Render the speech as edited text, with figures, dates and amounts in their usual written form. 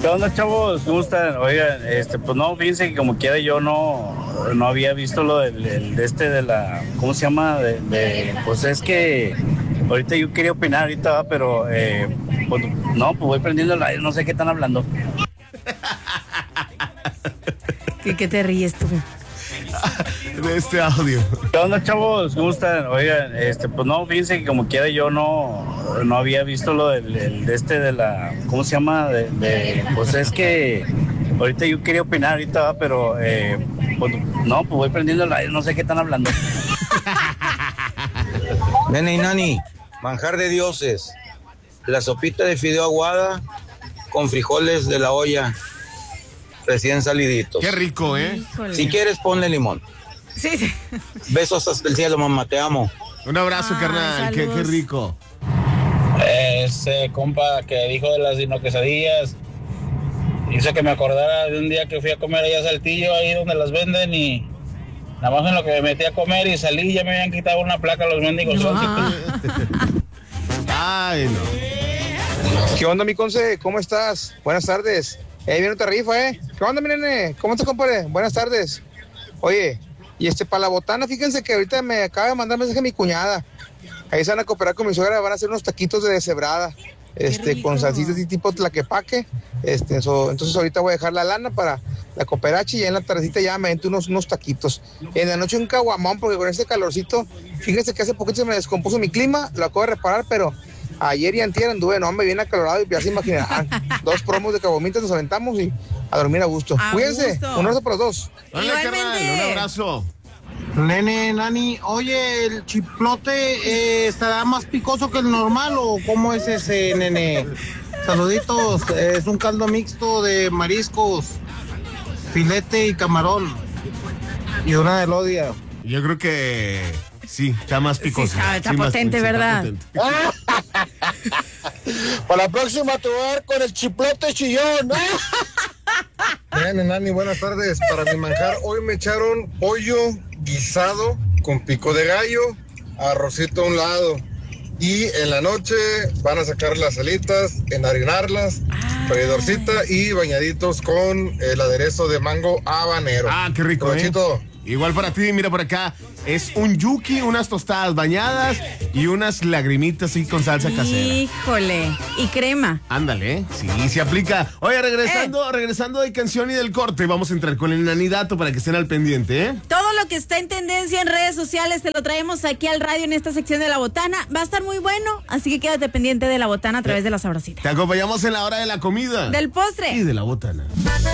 ¿Qué onda, chavos? ¿Cómo están? Oigan, pues no, fíjense que como quiera yo no había visto lo de la, ¿cómo se llama? Pues es que ahorita yo quería opinar ahorita, ¿va? Pero pues, no, pues voy prendiendo el radio, no sé qué están hablando. ¿Qué te ríes tú? De este audio. ¿Qué onda, chavos? ¿Cómo están? Oigan, pues no, fíjense que como quiera yo no había visto lo de la, ¿cómo se llama? Pues es que ahorita yo quería opinar ahorita, ¿va? Pero pues no, pues voy prendiendo el radio, no sé qué están hablando. Nene y Nani, manjar de dioses. La sopita de fideo aguada con frijoles de la olla recién saliditos. Qué rico, ¿eh? Híjole. Si quieres, ponle limón. Sí. Besos hasta el cielo, mamá, te amo. Un abrazo, carnal. Qué saludos. rico. Ese compa que dijo de las dinoquesadillas hizo que me acordara de un día que fui a comer allá a Saltillo, ahí donde las venden, y nada más en lo que me metí a comer y salí ya me habían quitado una placa los mendigos. Ay, no. ¿Qué onda, mi conce? ¿Cómo estás? Buenas tardes. Ahí viene otra rifa, ¿eh? ¿Qué onda, mi nene? ¿Cómo te compadre? Buenas tardes. Oye, y para la botana, fíjense que ahorita me acaba de mandar mensaje mi cuñada. Ahí se van a cooperar con mi suegra, van a hacer unos taquitos de deshebrada, con salsitas y tipo tlaquepaque. Entonces ahorita voy a dejar la lana para la cooperacha y ya en la tardecita ya me avento unos taquitos. En la noche un caguamón, porque con este calorcito, fíjense que hace poquito se me descompuso mi clima, lo acabo de reparar, pero ayer y antier anduve, no, me viene acalorado y ya se imaginarán. 2 promos de caguamitas nos aventamos y a dormir a gusto. Cuídense, un abrazo para los dos. Hola, carnal, un abrazo. Nene, Nani, oye, ¿el chiplote estará más picoso que el normal o cómo es ese, nene? Saluditos, es un caldo mixto de mariscos, filete y camarón y una de lodia. Yo creo que sí, está más picoso. Sí, está más potente, ¿verdad? potente. Para la próxima te voy a dar con el chiplote chillón. Nene, Nani, buenas tardes. Para mi manjar, hoy me echaron pollo guisado con pico de gallo, arrocito a un lado. Y en la noche van a sacar las alitas, enharinarlas, freidorcita y bañaditos con el aderezo de mango habanero. Ah, qué rico, Provechito. Igual para ti, mira por acá, es un yuki, unas tostadas bañadas y unas lagrimitas así con salsa casera. Híjole. Y crema. Ándale, sí, se aplica. Oye, regresando de canción y del corte, vamos a entrar con el nanidato para que estén al pendiente, ¿eh? Todo lo que está en tendencia en redes sociales te lo traemos aquí al radio en esta sección de La Botana. Va a estar muy bueno, así que quédate pendiente de La Botana a través de La Sabrosita. Te acompañamos en la hora de la comida. Del postre. Y de La Botana.